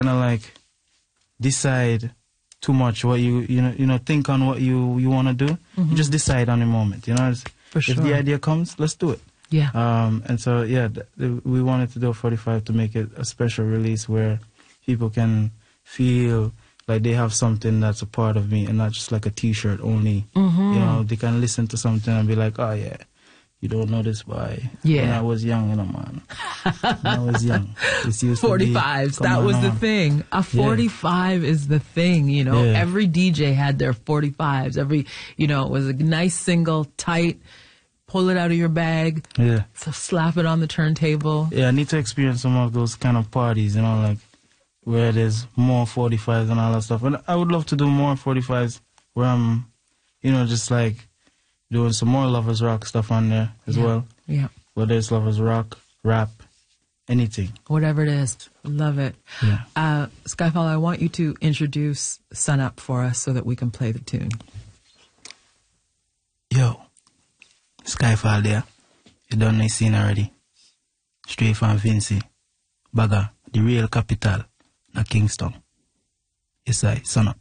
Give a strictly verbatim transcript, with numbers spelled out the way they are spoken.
Kind of like decide too much what you you know you know think on what you you want to do. Mm-hmm. You just decide on the moment. You know, it's, For sure. If the idea comes, let's do it. Yeah. Um, and so yeah, th- th- we wanted to do a forty-five to make it a special release where people can feel like they have something that's a part of me and not just like a T-shirt only. Mm-hmm. You know, they can listen to something and be like, oh yeah, you don't know this boy. Yeah. When I was young, you know, man. When I was young. This used forty-fives, to be, that on, was the on. thing. A forty-five yeah. is the thing, you know. Yeah. Every D J had their forty-fives. Every, you know, it was a nice single, tight, pull it out of your bag. Yeah. So slap it on the turntable. Yeah, I need to experience some of those kind of parties, you know, like where there's more forty-fives and all that stuff. And I would love to do more forty-fives where I'm, you know, just like doing some more Lovers Rock stuff on there as yeah. well. Yeah. Whether it's Lovers Rock, rap, anything. Whatever it is. Love it. Yeah. Uh, Skyfall, I want you to introduce Sun Up for us so that we can play the tune. Yo, Skyfall there. You done my scene already. Straight from Vincy. Bagger, the real capital, na Kingston. Yes, I, Sun Up.